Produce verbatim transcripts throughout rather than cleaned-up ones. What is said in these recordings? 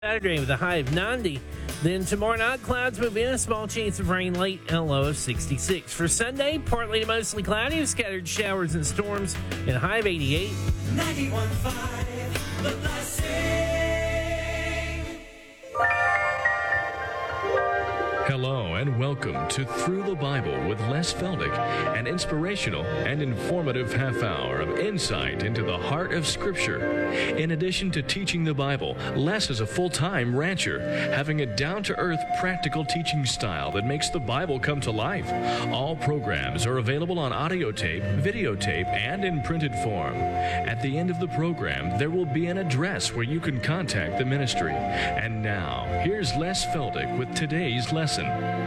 Saturday with a high of ninety. Then tomorrow night, clouds move in, a small chance of rain late and a low of sixty-six. For Sunday, partly to mostly cloudy with scattered showers and storms and a high of eighty-eight. ninety-one point five, The Blessing. Hello and welcome to Through the Bible with Les Feldick, an inspirational and informative half hour of insight into the heart of Scripture. In addition to teaching the Bible, Les is a full-time rancher, having a down-to-earth, practical teaching style that makes the Bible come to life. All programs are available on audio tape, videotape, and in printed form. At the end of the program, there will be an address where you can contact the ministry. And now, here's Les Feldick with today's lesson.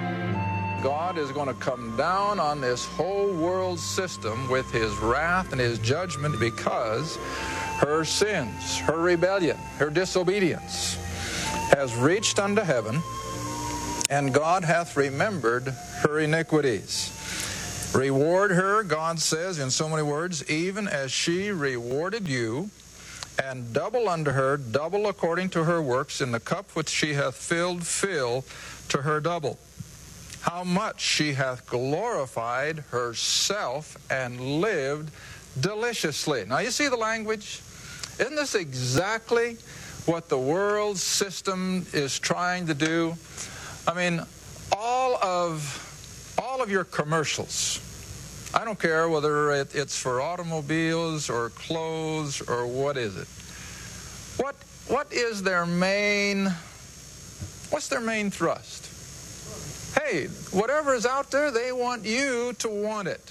God is going to come down on this whole world system with his wrath and his judgment because her sins, her rebellion, her disobedience has reached unto heaven, and God hath remembered her iniquities. Reward her, God says in so many words, even as she rewarded you, and double unto her, double according to her works, in the cup which she hath filled, fill to her double. How much she hath glorified herself and lived deliciously. Now you see the language? Isn't this exactly what the world system is trying to do? I mean, all of all of your commercials, I don't care whether it, it's for automobiles or clothes or what is it. What what is their main what's their main thrust? Hey, whatever is out there, they want you to want it.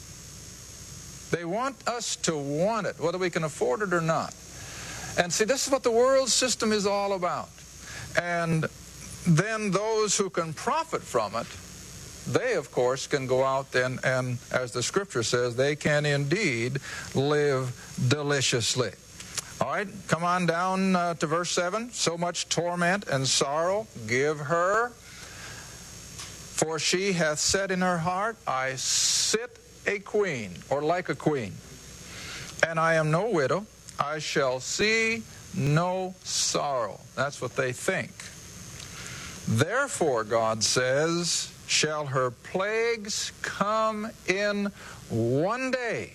They want us to want it, whether we can afford it or not. And see, this is what the world system is all about. And then those who can profit from it, they, of course, can go out and, and as the Scripture says, they can indeed live deliciously. All right, come on down uh, to verse seven. So much torment and sorrow give her, for she hath said in her heart, I sit a queen, or like a queen, and I am no widow. I shall see no sorrow. That's what they think. Therefore, God says, shall her plagues come in one day,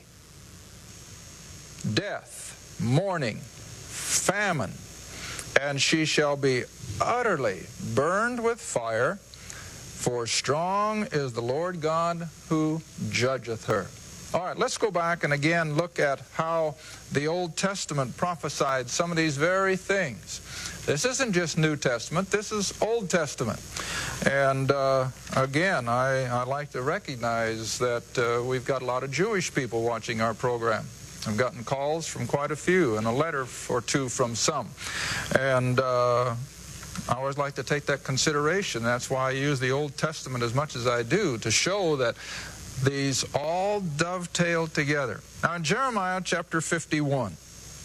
death, mourning, famine, and she shall be utterly burned with fire, for strong is the Lord God who judgeth her. All right, let's go back and again look at how the Old Testament prophesied some of these very things. This isn't just New Testament, this is Old Testament. And uh, again, I, I like to recognize that uh, we've got a lot of Jewish people watching our program. I've gotten calls from quite a few and a letter or two from some. And uh, I always like to take that consideration. That's why I use the Old Testament as much as I do, to show that these all dovetail together. Now in Jeremiah chapter fifty-one,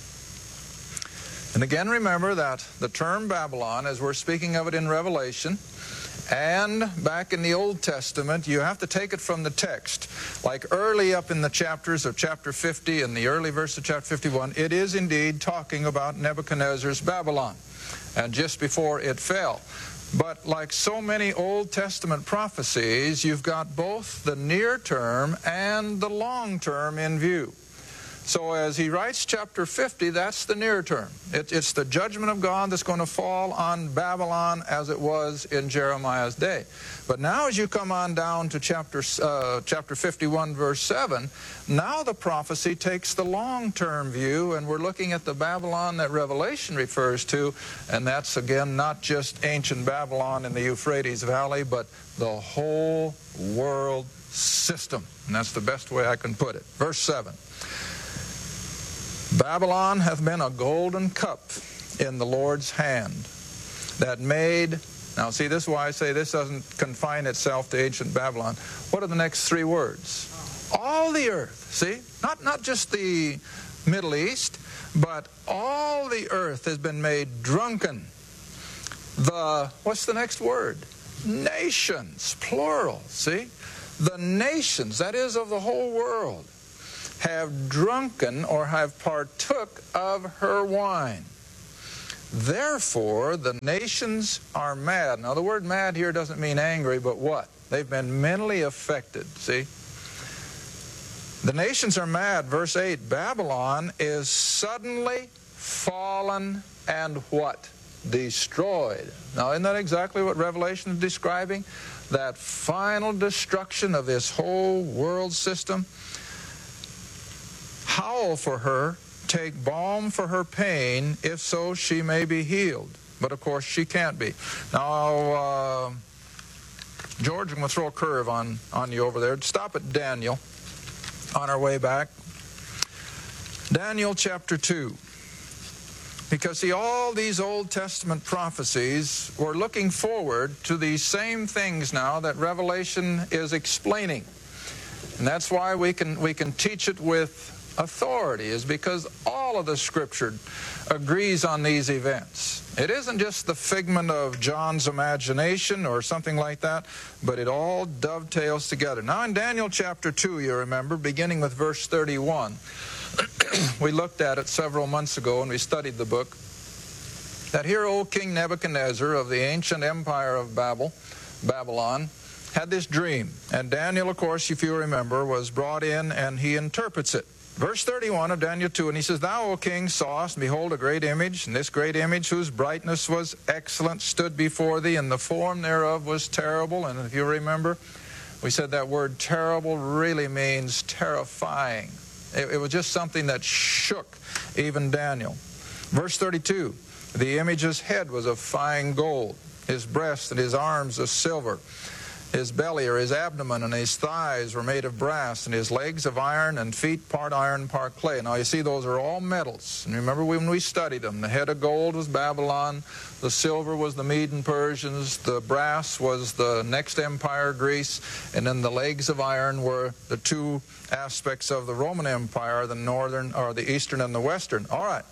and again remember that the term Babylon, as we're speaking of it in Revelation, and back in the Old Testament, you have to take it from the text. Like early up in the chapters of chapter fifty and the early verse of chapter fifty-one, it is indeed talking about Nebuchadnezzar's Babylon, and just before it fell. But like so many Old Testament prophecies, you've got both the near term and the long term in view. So as he writes chapter fifty, that's the near term. It, it's the judgment of God that's going to fall on Babylon as it was in Jeremiah's day. But now as you come on down to chapter, uh, chapter fifty-one, verse seven, now the prophecy takes the long-term view, and we're looking at the Babylon that Revelation refers to, and that's again not just ancient Babylon in the Euphrates Valley, but the whole world system. And that's the best way I can put it. Verse seven. Babylon hath been a golden cup in the Lord's hand, that made... Now see, this is why I say this doesn't confine itself to ancient Babylon. What are the next three words? All the earth, see? Not, not just the Middle East, but all the earth has been made drunken. The, what's the next word? Nations, plural, see? The nations, that is of the whole world, have drunken or have partook of her wine. Therefore, the nations are mad. Now, the word mad here doesn't mean angry, but what? They've been mentally affected, see? The nations are mad. Verse eight, Babylon is suddenly fallen and what? Destroyed. Now, isn't that exactly what Revelation is describing? That final destruction of this whole world system. Howl for her, take balm for her pain, if so she may be healed. But of course she can't be. Now, uh, George, I'm going to throw a curve on, on you over there. Stop at Daniel on our way back. Daniel chapter two. Because, see, all these Old Testament prophecies were looking forward to these same things now that Revelation is explaining. And that's why we can, we can teach it with authority, is because all of the Scripture agrees on these events. It isn't just the figment of John's imagination or something like that, but it all dovetails together. Now, in Daniel chapter two, you remember, beginning with verse thirty-one, we looked at it several months ago when we studied the book, that here old King Nebuchadnezzar of the ancient empire of Babel, Babylon, had this dream. And Daniel, of course, if you remember, was brought in and he interprets it. Verse thirty-one of Daniel two, and he says, Thou, O king, sawest, and behold, a great image, and this great image, whose brightness was excellent, stood before thee, and the form thereof was terrible. And if you remember, we said that word terrible really means terrifying. It, it was just something that shook even Daniel. Verse thirty-two, the image's head was of fine gold, his breast and his arms of silver. His belly or his abdomen and his thighs were made of brass, and his legs of iron, and feet part iron, part clay. Now you see, those are all metals. And remember when we studied them, the head of gold was Babylon, the silver was the Mede and Persians, the brass was the next empire, Greece, and then the legs of iron were the two aspects of the Roman Empire, the northern, or the eastern and the western. All right.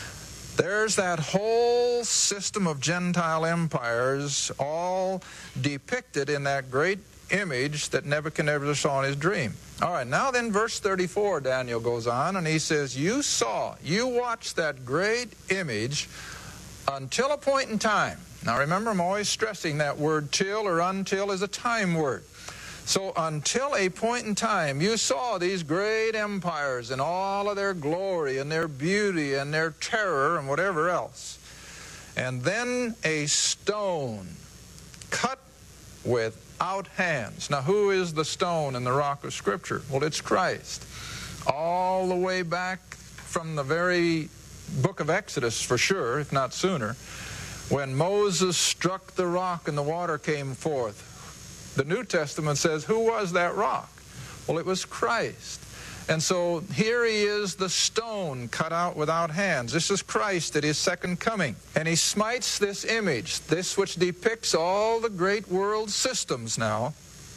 There's that whole system of Gentile empires all depicted in that great image that Nebuchadnezzar saw in his dream. All right, now then verse thirty-four, Daniel goes on, and he says, You saw, you watched that great image until a point in time. Now remember, I'm always stressing that word till or until is a time word. So until a point in time, you saw these great empires in all of their glory and their beauty and their terror and whatever else. And then a stone cut without hands. Now, who is the stone in the rock of Scripture? Well, it's Christ. All the way back from the very book of Exodus, for sure, if not sooner, when Moses struck the rock and the water came forth. The New Testament says, who was that rock? Well, it was Christ. And so here he is, the stone cut out without hands. This is Christ at his second coming. And he smites this image, this which depicts all the great world systems now.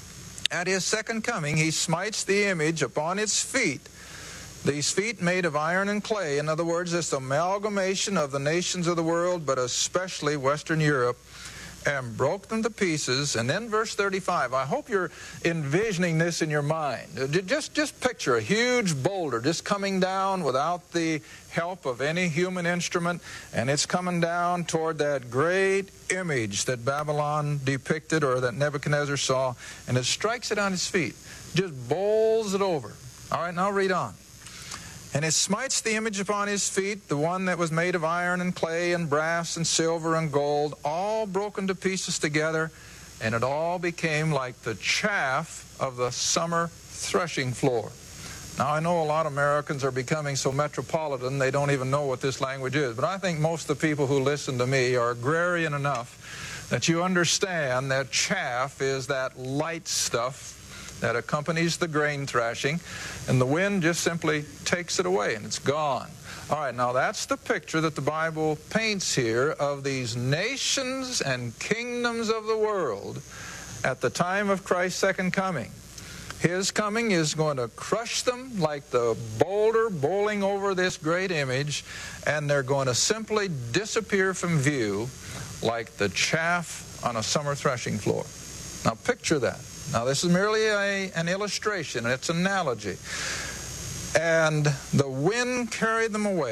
At his second coming, he smites the image upon its feet. These feet made of iron and clay. In other words, this amalgamation of the nations of the world, but especially Western Europe, and broke them to pieces. And then verse thirty-five, I hope you're envisioning this in your mind. Just, just picture a huge boulder just coming down without the help of any human instrument, and it's coming down toward that great image that Babylon depicted, or that Nebuchadnezzar saw, and it strikes it on his feet, just bowls it over. All right, now read on. And it smites the image upon his feet, the one that was made of iron and clay and brass and silver and gold, all broken to pieces together, and it all became like the chaff of the summer threshing floor. Now, I know a lot of Americans are becoming so metropolitan they don't even know what this language is, but I think most of the people who listen to me are agrarian enough that you understand that chaff is that light stuff that accompanies the grain thrashing, and the wind just simply takes it away, and it's gone. All right, now that's the picture that the Bible paints here of these nations and kingdoms of the world at the time of Christ's second coming. His coming is going to crush them like the boulder bowling over this great image, and they're going to simply disappear from view like the chaff on a summer threshing floor. Now picture that. Now, this is merely a, an illustration. It's an analogy. And the wind carried them away,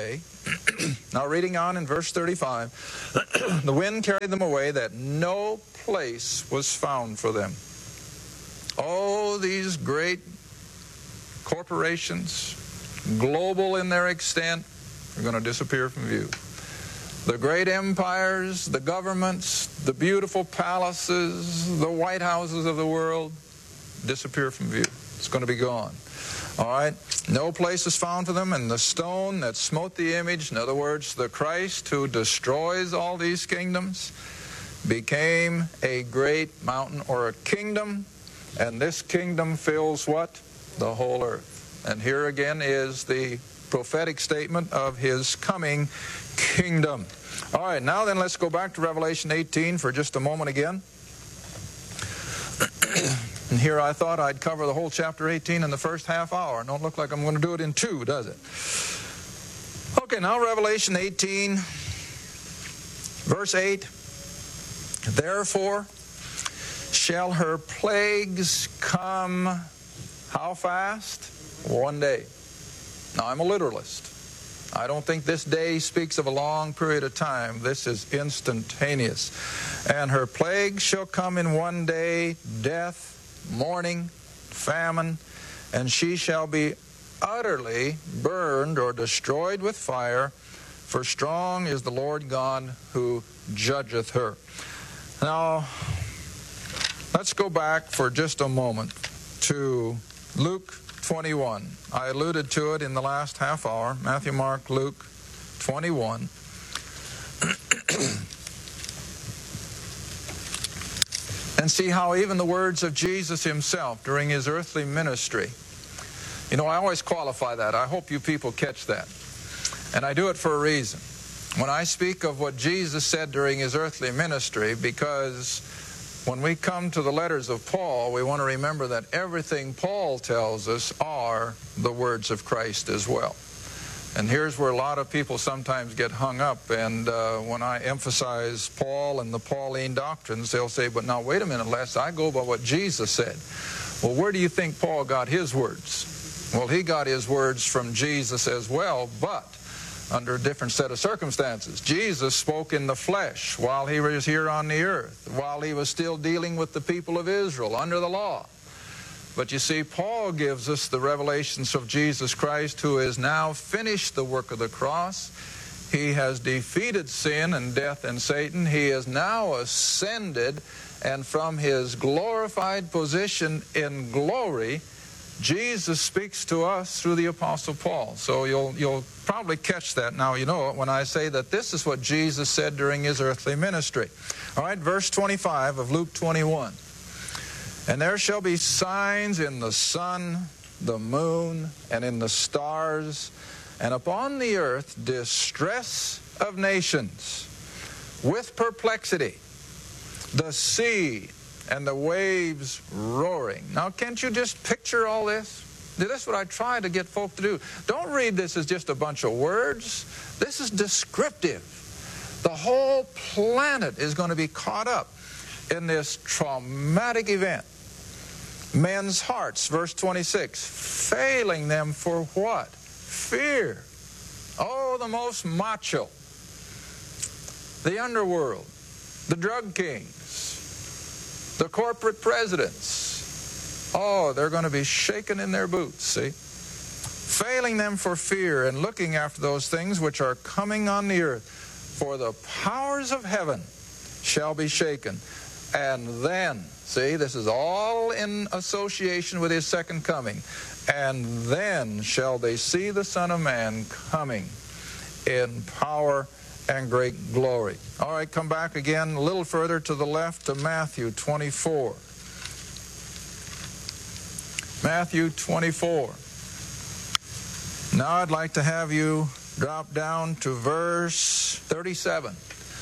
Now reading on in verse thirty-five, the wind carried them away that no place was found for them. Oh, these great corporations, global in their extent, are going to disappear from view. The great empires, the governments, the beautiful palaces, the White Houses of the world, disappear from view. It's going to be gone. All right? No place is found for them, and the stone that smote the image, in other words, the Christ who destroys all these kingdoms, became a great mountain or a kingdom, and this kingdom fills what? The whole earth. And here again is the prophetic statement of his coming kingdom. All right, now then let's go back to Revelation eighteen for just a moment again. And here I thought I'd cover the whole chapter eighteen in the first half hour. Don't look like I'm going to do it in two, does it? Okay, now Revelation eighteen, verse eight. Therefore shall her plagues come, how fast? One day. Now, I'm a literalist. I don't think this day speaks of a long period of time. This is instantaneous. And her plagues shall come in one day, death, mourning, famine, and she shall be utterly burned or destroyed with fire, for strong is the Lord God who judgeth her. Now, let's go back for just a moment to Luke twenty-one. I alluded to it in the last half hour. Matthew, Mark, Luke twenty-one. And see how even the words of Jesus himself during his earthly ministry, you know, I always qualify that. I hope you people catch that. And I do it for a reason. When I speak of what Jesus said during his earthly ministry, because when we come to the letters of Paul, we want to remember that everything Paul tells us are the words of Christ as well. And here's where a lot of people sometimes get hung up. And uh, when I emphasize Paul and the Pauline doctrines, they'll say, but now wait a minute, Les, I go by what Jesus said. Well, where do you think Paul got his words? Well, he got his words from Jesus as well, but under a different set of circumstances. Jesus spoke in the flesh while he was here on the earth, while he was still dealing with the people of Israel under the law. But you see, Paul gives us the revelations of Jesus Christ, who has now finished the work of the cross. He has defeated sin and death and Satan. He is now ascended, and from his glorified position in glory, Jesus speaks to us through the Apostle Paul. So you'll you'll probably catch that now, you know it, when I say that this is what Jesus said during his earthly ministry. All right, verse twenty-five of Luke twenty-one. And there shall be signs in the sun, the moon, and in the stars, and upon the earth distress of nations, with perplexity, the sea and the waves roaring. Now, can't you just picture all this? This is what I try to get folk to do. Don't read this as just a bunch of words. This is descriptive. The whole planet is going to be caught up in this traumatic event. Men's hearts, verse twenty-six, failing them for what? Fear. Oh, the most macho. The underworld. The drug kings. The corporate presidents. Oh, they're going to be shaken in their boots, see? Failing them for fear and looking after those things which are coming on the earth. For the powers of heaven shall be shaken. And then, see, this is all in association with his second coming. And then shall they see the Son of Man coming in power and great glory. All right, come back again a little further to the left to Matthew twenty-four. Matthew twenty-four. Now I'd like to have you drop down to verse thirty-seven.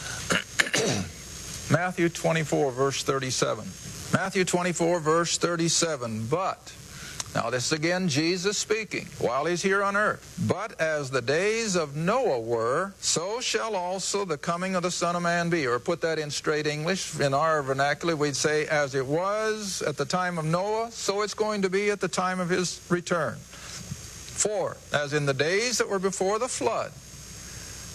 Matthew twenty-four, verse thirty-seven. Matthew twenty-four, verse thirty-seven. But, now this is again Jesus speaking while he's here on earth. But as the days of Noah were, so shall also the coming of the Son of Man be. Or put that in straight English, in our vernacular, we'd say, as it was at the time of Noah, so it's going to be at the time of his return. For, as in the days that were before the flood,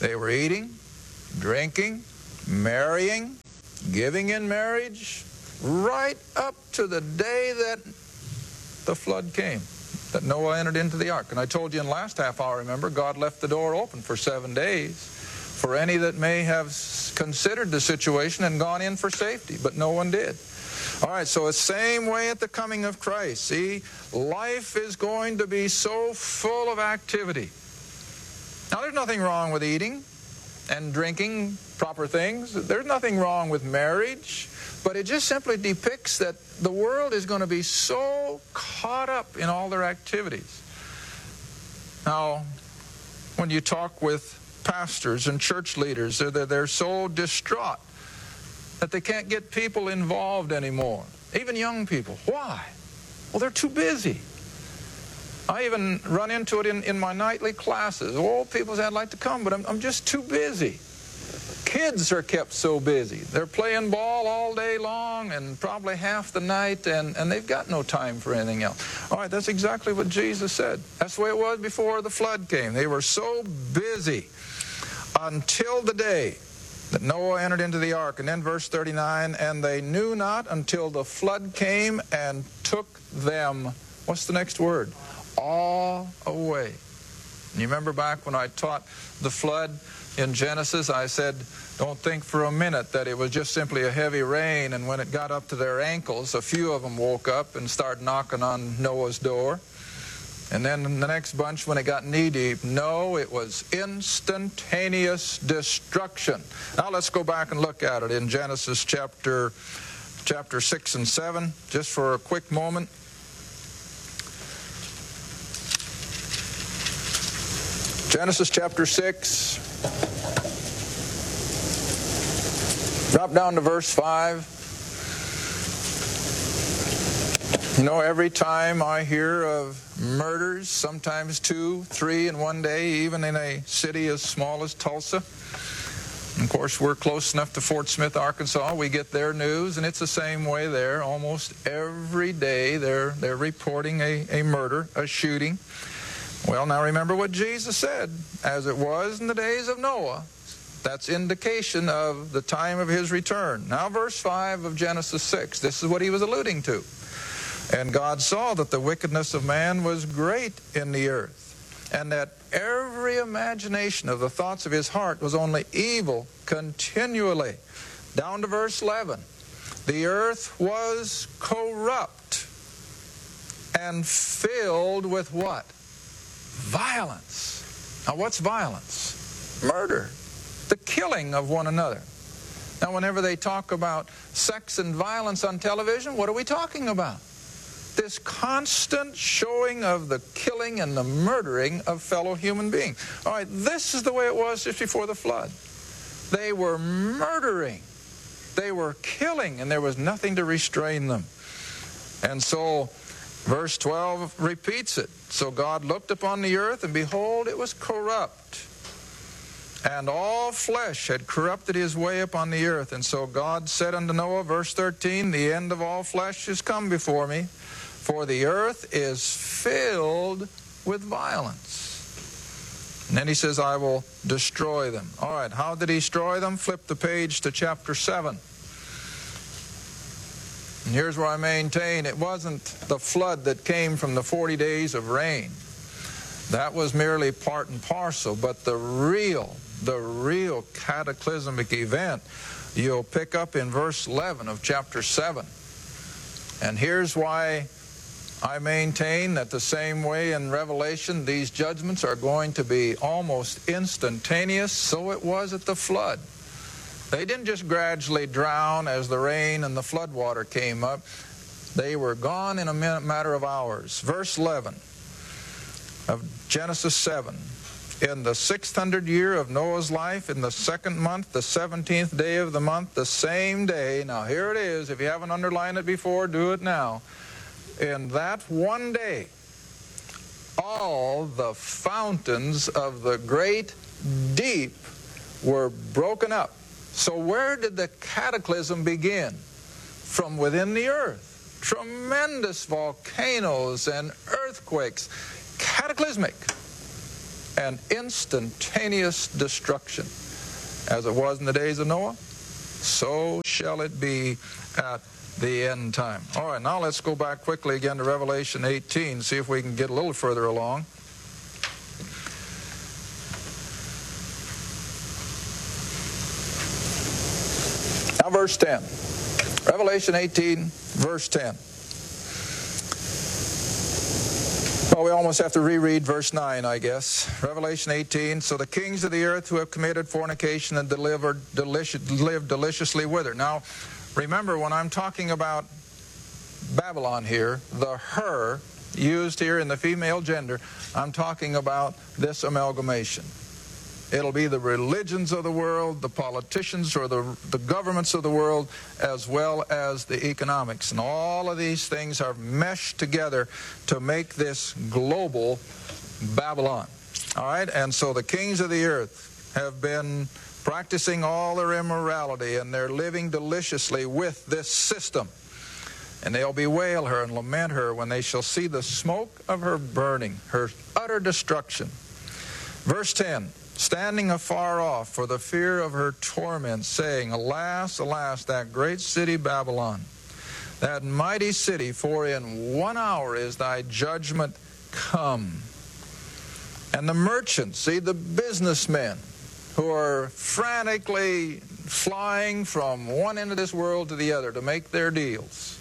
They were eating, drinking, marrying, giving in marriage, right up to the day that the flood came, that Noah entered into the ark. And I told you in the last half hour, remember, God left the door open for seven days for any that may have considered the situation and gone in for safety, but no one did. All right, so the same way at the coming of Christ. See, life is going to be so full of activity. Now, there's nothing wrong with eating and drinking proper things. There's nothing wrong with marriage. But it just simply depicts that the world is going to be so caught up in all their activities. Now, when you talk with pastors and church leaders, they're, they're so distraught that they can't get people involved anymore, even young people. Why? Well, they're too busy. I even run into it in, in my nightly classes. Old people say, I'd like to come, but I'm, I'm just too busy. Kids are kept so busy. They're playing ball all day long and probably half the night, and, and they've got no time for anything else. All right, that's exactly what Jesus said. That's the way it was before the flood came. They were so busy until the day that Noah entered into the ark. And then verse thirty-nine, and they knew not until the flood came and took them. What's the next word? All away. And you remember back when I taught the flood in Genesis, I said, don't think for a minute that it was just simply a heavy rain, and when it got up to their ankles, a few of them woke up and started knocking on Noah's door. And then the next bunch, when it got knee-deep, no, it was instantaneous destruction. Now let's go back and look at it in Genesis chapter, chapter six and seven, just for a quick moment. Genesis chapter six. Drop down to verse five. You know, every time I hear of murders, sometimes two, three in one day, even in a city as small as Tulsa. And of course, we're close enough to Fort Smith, Arkansas. We get their news, and it's the same way there. Almost every day they're, they're reporting a, a murder, a shooting. Well, now remember what Jesus said, as it was in the days of Noah. That's indication of the time of his return. Now verse five of Genesis six, this is what he was alluding to. And God saw that the wickedness of man was great in the earth, and that every imagination of the thoughts of his heart was only evil continually. Down to verse eleven. The earth was corrupt and filled with what? Violence. Now what's violence? Murder. The killing of one another. Now whenever they talk about sex and violence on television, what are we talking about? This constant showing of the killing and the murdering of fellow human beings. All right, this is the way it was just before the flood. They were murdering. They were killing, and there was nothing to restrain them. And so verse twelve repeats it. So God looked upon the earth, and behold, it was corrupt. And all flesh had corrupted his way upon the earth. And so God said unto Noah, verse thirteen, the end of all flesh is come before me, for the earth is filled with violence. And then he says, I will destroy them. All right, how did he destroy them? Flip the page to chapter seven. And here's where I maintain it wasn't the flood that came from the forty days of rain. That was merely part and parcel, but the real, the real cataclysmic event you'll pick up in verse eleven of chapter seven. And here's why I maintain that the same way in Revelation, these judgments are going to be almost instantaneous. So it was at the flood. They didn't just gradually drown as the rain and the flood water came up. They were gone in a matter of hours. Verse eleven of Genesis seven. In the sixth hundred year of Noah's life, in the second month, the seventeenth day of the month, the same day. Now here it is. If you haven't underlined it before, do it now. In that one day, all the fountains of the great deep were broken up. So where did the cataclysm begin? From within the earth. Tremendous volcanoes and earthquakes. Cataclysmic. and instantaneous destruction. As it was in the days of Noah, so shall it be at the end time. All right, now let's go back quickly again to Revelation eighteen, see if we can get a little further along. Now verse ten. Revelation eighteen, verse ten. Well, we almost have to reread verse nine, I guess. Revelation eighteen, so the kings of the earth who have committed fornication and delivered delicious, lived deliciously with her. Now, remember, when I'm talking about Babylon here, the her used here in the female gender, I'm talking about this amalgamation. It'll be the religions of the world, the politicians or the, the governments of the world, as well as the economics. And all of these things are meshed together to make this global Babylon. All right? And so the kings of the earth have been practicing all their immorality, and they're living deliciously with this system. And they'll bewail her and lament her when they shall see the smoke of her burning, her utter destruction. Verse ten. Standing afar off for the fear of her torment, saying, Alas, alas, that great city Babylon, that mighty city, for in one hour is thy judgment come. And the merchants, see, the businessmen who are frantically flying from one end of this world to the other to make their deals.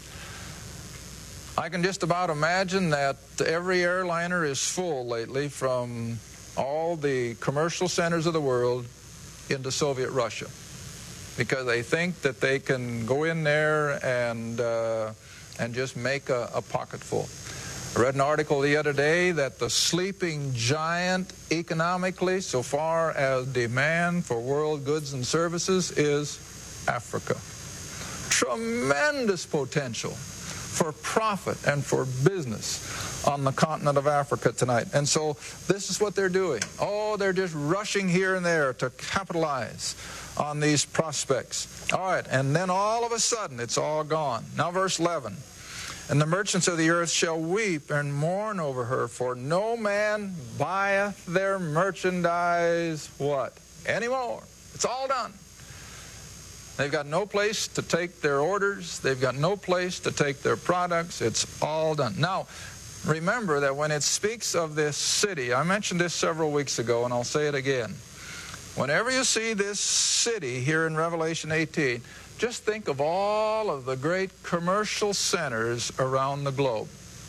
I can just about imagine that every airliner is full lately from all the commercial centers of the world into Soviet Russia, because they think that they can go in there and uh, and just make a, a pocketful. I read an article the other day that the sleeping giant economically, so far as demand for world goods and services, is Africa. Tremendous potential for profit and for business on the continent of Africa tonight. And so this is what they're doing. Oh, they're just rushing here and there to capitalize on these prospects. All right, and then all of a sudden it's all gone. Now verse eleven. And the merchants of the earth shall weep and mourn over her, for no man buyeth their merchandise, what? Anymore. It's all done. They've got no place to take their orders. They've got no place to take their products. It's all done. Now, remember that when it speaks of this city, I mentioned this several weeks ago, and I'll say it again. Whenever you see this city here in Revelation eighteen, just think of all of the great commercial centers around the globe.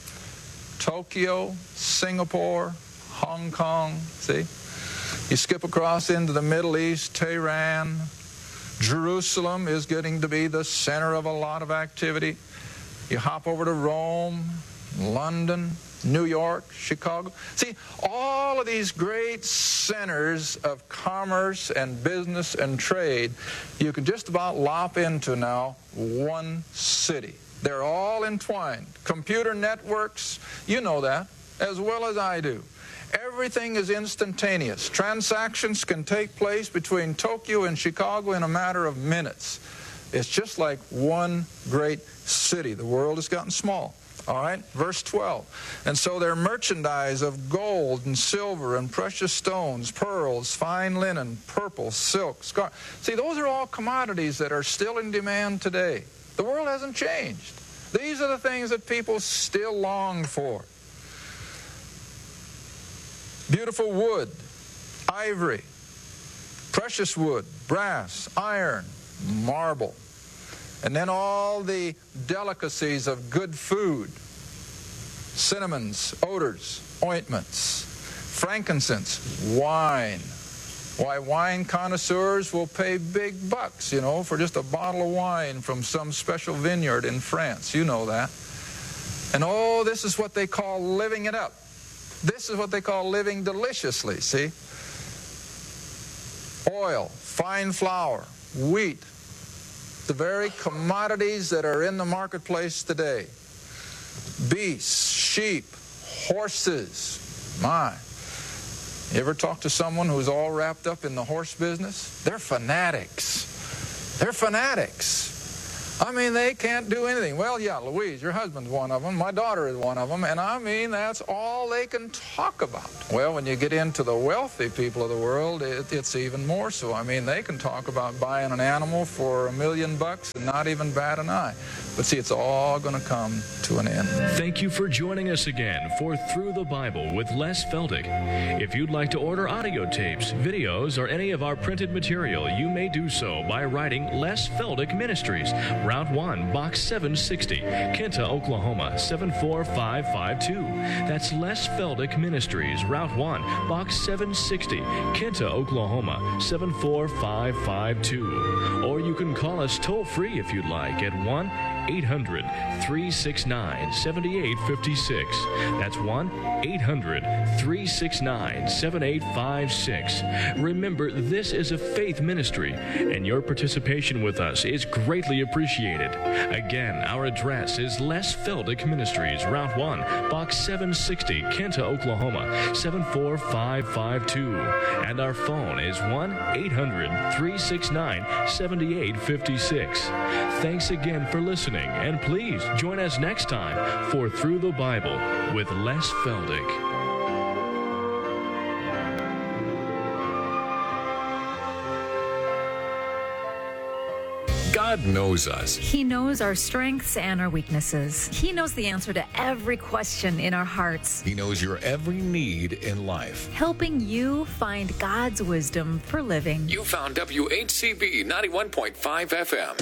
Tokyo, Singapore, Hong Kong, see? You skip across into the Middle East, Tehran. Jerusalem is getting to be the center of a lot of activity. You hop over to Rome, London, New York, Chicago. See, all of these great centers of commerce and business and trade, you can just about lop into now one city. They're all entwined. Computer networks, you know that, as well as I do. Everything is instantaneous. Transactions can take place between Tokyo and Chicago in a matter of minutes. It's just like one great city. The world has gotten small. All right, verse twelve. And so their merchandise of gold and silver and precious stones, pearls, fine linen, purple, silk, scarlet. See, those are all commodities that are still in demand today. The world hasn't changed. These are the things that people still long for. Beautiful wood, ivory, precious wood, brass, iron, marble. And then all the delicacies of good food, cinnamons, odors, ointments, frankincense, wine. Why, wine connoisseurs will pay big bucks, you know, for just a bottle of wine from some special vineyard in France. You know that. And oh, this is what they call living it up. This is what they call living deliciously, see? Oil, fine flour, wheat, the very commodities that are in the marketplace today. Beasts, sheep, horses. My. You ever talk to someone who's all wrapped up in the horse business? They're fanatics. They're fanatics. I mean, they can't do anything. Well, yeah, Louise, your husband's one of them. My daughter is one of them. And I mean, that's all they can talk about. Well, when you get into the wealthy people of the world, it, it's even more so. I mean, they can talk about buying an animal for a million bucks and not even bat an eye. But see, it's all going to come to an end. Thank you for joining us again for Through the Bible with Les Feldick. If you'd like to order audio tapes, videos, or any of our printed material, you may do so by writing Les Feldick Ministries, Route one, Box seven sixty, Kenta, Oklahoma, seven four five five two. That's Les Feldick Ministries, Route one, Box seven sixty, Kenta, Oklahoma, seven four five five two. Or you can call us toll-free if you'd like at one eight hundred, three six nine, seven eight five six. That's one eight hundred, three six nine, seven eight five six. Remember, this is a faith ministry, and your participation with us is greatly appreciated. Again, our address is Les Feldick Ministries, Route one, Box seven sixty, Kenta, Oklahoma, seven four five five two. And our phone is one eight hundred, three six nine, seven eight five six. Thanks again for listening. And please join us next time for Through the Bible with Les Feldick. God knows us. He knows our strengths and our weaknesses. He knows the answer to every question in our hearts. He knows your every need in life. Helping you find God's wisdom for living. You found W H C B ninety-one point five F M.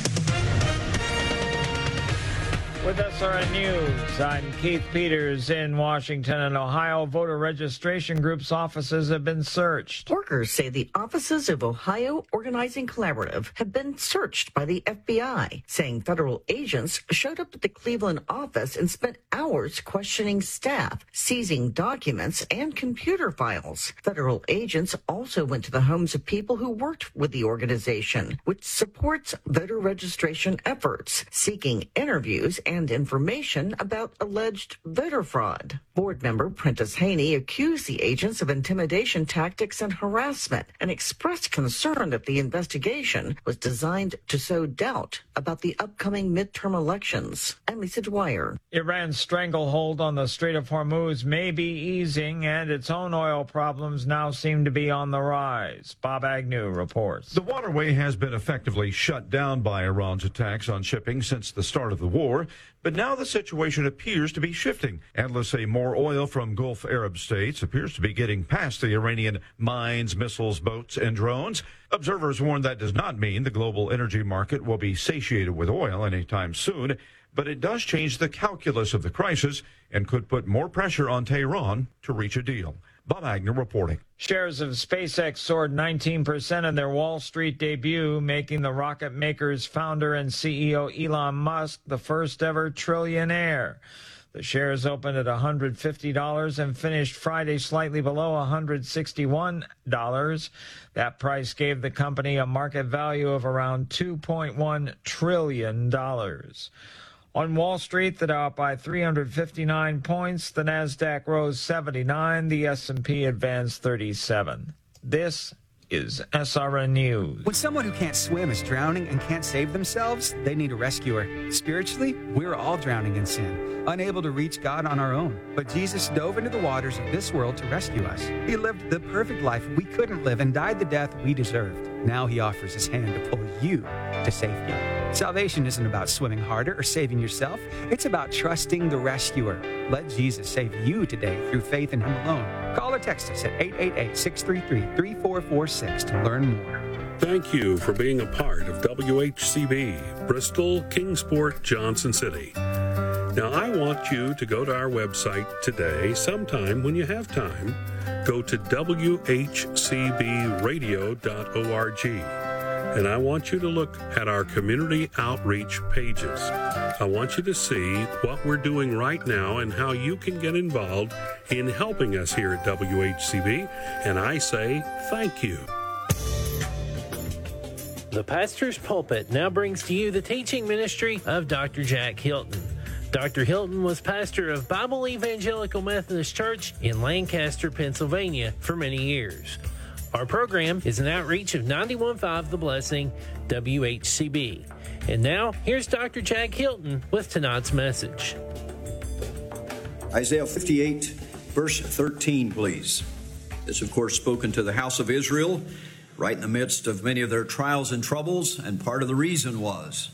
With S R N News, I'm Keith Peters. In Washington and Ohio, voter registration groups' offices have been searched. Workers say the offices of Ohio Organizing Collaborative have been searched by the F B I, saying federal agents showed up at the Cleveland office and spent hours questioning staff, seizing documents and computer files. Federal agents also went to the homes of people who worked with the organization, which supports voter registration efforts, seeking interviews and and information about alleged voter fraud. Board member Prentice Haney accused the agents of intimidation tactics and harassment and expressed concern that the investigation was designed to sow doubt about the upcoming midterm elections. I'm Lisa Dwyer. Iran's stranglehold on the Strait of Hormuz may be easing, and its own oil problems now seem to be on the rise. Bob Agnew reports. The waterway has been effectively shut down by Iran's attacks on shipping since the start of the war. But now the situation appears to be shifting. Analysts say more oil from Gulf Arab states appears to be getting past the Iranian mines, missiles, boats, and drones. Observers warn that does not mean the global energy market will be satiated with oil anytime soon, but it does change the calculus of the crisis and could put more pressure on Tehran to reach a deal. Bob Agnew reporting. Shares of SpaceX soared nineteen percent in their Wall Street debut, making the rocket maker's founder and C E O Elon Musk the first ever trillionaire. The shares opened at one hundred fifty dollars and finished Friday slightly below one hundred sixty-one dollars. That price gave the company a market value of around two point one trillion dollars. On Wall Street, the Dow up by three hundred fifty-nine points, the Nasdaq rose seventy-nine, the S and P advanced thirty-seven. This is S R N News. When someone who can't swim is drowning and can't save themselves, they need a rescuer. Spiritually, we're all drowning in sin, unable to reach God on our own. But Jesus dove into the waters of this world to rescue us. He lived the perfect life we couldn't live and died the death we deserved. Now he offers his hand to pull you to safety. Salvation isn't about swimming harder or saving yourself. It's about trusting the rescuer. Let Jesus save you today through faith in him alone. Call or text us at eight eight eight, six three three, three four four six to learn more. Thank you for being a part of W H C B, Bristol, Kingsport, Johnson City. Now, I want you to go to our website today, sometime when you have time. Go to W H C B radio dot org. And I want you to look at our community outreach pages. I want you to see what we're doing right now and how you can get involved in helping us here at W H C B. And I say thank you. The Pastor's Pulpit now brings to you the teaching ministry of Doctor Jack Hilton. Doctor Hilton was pastor of Bible Evangelical Methodist Church in Lancaster, Pennsylvania for many years. Our program is an outreach of ninety-one point five The Blessing, W H C B. And now, here's Doctor Jack Hilton with tonight's message. Isaiah fifty-eight, verse thirteen, please. It's, of course, spoken to the house of Israel right in the midst of many of their trials and troubles, and part of the reason was